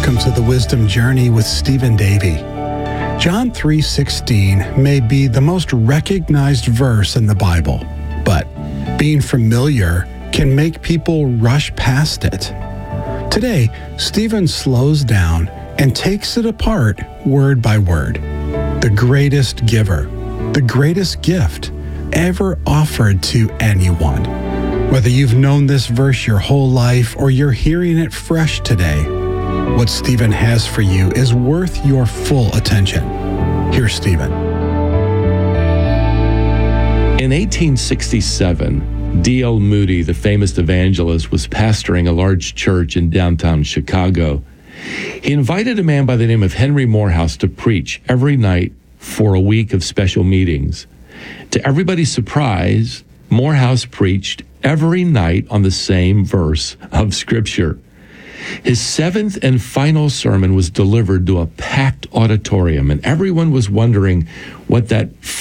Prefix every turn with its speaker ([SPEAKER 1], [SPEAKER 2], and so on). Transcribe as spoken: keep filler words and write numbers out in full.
[SPEAKER 1] Welcome to the Wisdom Journey with Stephen Davey. John three sixteen may be the most recognized verse in the Bible, but being familiar can make people rush past it. Today, Stephen slows down and takes it apart word by word. The greatest giver, the greatest gift ever offered to anyone. Whether you've known this verse your whole life or you're hearing it fresh today, what Stephen has for you is worth your full attention. Here's Stephen.
[SPEAKER 2] In eighteen sixty-seven, D L Moody, the famous evangelist, was pastoring a large church in downtown Chicago. He invited a man by the name of Henry Morehouse to preach every night for a week of special meetings. To everybody's surprise, Morehouse preached every night on the same verse of Scripture. His seventh and final sermon was delivered to a packed auditorium, and everyone was wondering what that